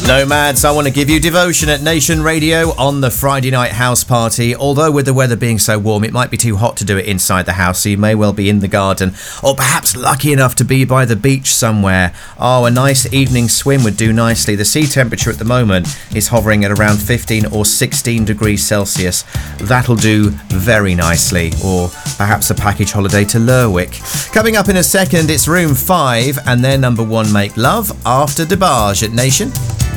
Nomads, I want to give you devotion at Nation Radio on the Friday night house party. Although with the weather being so warm, it might be too hot to do it inside the house, so you may well be in the garden, or perhaps lucky enough to be by the beach somewhere. Oh, a nice evening swim would do nicely. The sea temperature at the moment is hovering at around 15 or 16 degrees Celsius. That'll do very nicely. Or perhaps a package holiday to Lerwick. Coming up in a second, it's Room 5 and their number one, Make Love, after DeBarge at Nation.